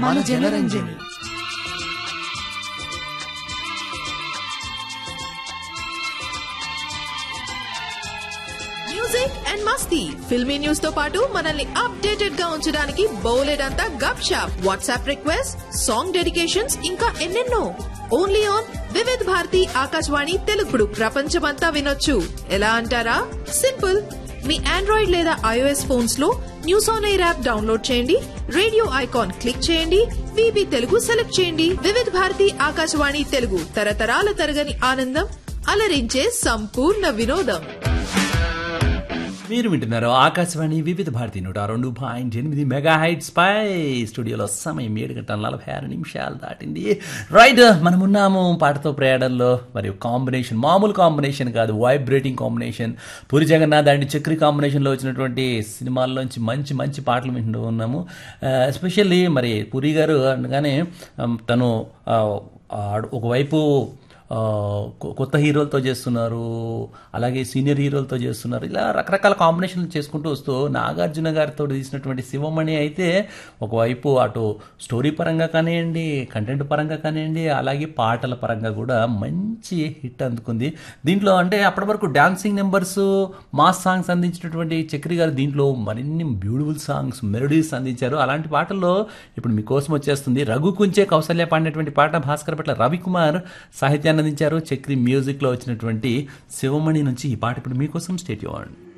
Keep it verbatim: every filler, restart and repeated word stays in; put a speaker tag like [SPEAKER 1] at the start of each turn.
[SPEAKER 1] మన Janaranjani.
[SPEAKER 2] Music and Masti filmy news తో పాటు మనల్ని అప్డేటెడ్ గా ఉంచడానికి బోలెడంతా గప్ shop, WhatsApp request, song dedications, ఇంకా ఎన్నెన్నో. Only on Vividh Bharati Akashvani తెలుగుడు. ప్రపంచమంతా వినొచ్చు. ఎలా అంటారా? సింపుల్. మీ ఆండ్రాయిడ్ లేదా ఐఓఎస్ ఫోన్స్ లో news on air app download చేయండి, రేడియో ఐకాన్ క్లిక్ చేయండి, వీబీ తెలుగు సెలెక్ట్ చేయండి. వివిధ్ భారతి ఆకాశవాణి తెలుగు, తరతరాల తరగని ఆనందం, అలరించే సంపూర్ణ వినోదం.
[SPEAKER 3] మీరు వింటున్నారు ఆకాశవాణి వివిధ భారతి నూట రెండు పాయింట్ ఎనిమిది మెగా హైట్స్ పై. స్టూడియోలో సమయం ఏడు గంటల నలభై ఆరు నిమిషాలు దాటింది. రైట్, మనం ఉన్నాము పాటతో ప్రయాణంలో. మరియు కాంబినేషన్ మామూలు కాంబినేషన్ కాదు, vibrating combination. Puri Jagannadh and Chakri కాంబినేషన్లో వచ్చినటువంటి సినిమాల్లోంచి మంచి మంచి పాటలు వింటూ ఉన్నాము. ఎస్పెషల్లీ మరి పూరి గారు అనగానే తను ఒకవైపు కొత్త హీరోలతో చేస్తున్నారు, అలాగే సీనియర్ హీరోలతో చేస్తున్నారు, ఇలా రకరకాల కాంబినేషన్లు చేసుకుంటూ వస్తూ నాగార్జున గారితో తీసినటువంటి శివమణి అయితే ఒకవైపు అటు స్టోరీ పరంగా కానివ్వండి, కంటెంట్ పరంగా కానివ్వండి, అలాగే పాటల పరంగా కూడా మంచి హిట్ అందుకుంది. దీంట్లో అంటే అప్పటి వరకు డాన్సింగ్ నెంబర్స్, మాస్ సాంగ్స్ అందించినటువంటి చక్రి గారు దీంట్లో మరిన్ని బ్యూటిఫుల్ సాంగ్స్, మెలోడీస్ అందించారు. అలాంటి పాటల్లో ఇప్పుడు మీకోసం వచ్చేస్తుంది రఘు కుంచే కౌసల్య పాడినటువంటి పాట. భాస్కర్ పట్ల రవికుమార్ సాహిత్యాన్ని అందించారు. చక్రి మ్యూజిక్ లో వచ్చినటువంటి శివమణి నుంచి ఈ పాట ఇప్పుడు మీకోసం. స్టేట్ యూన్.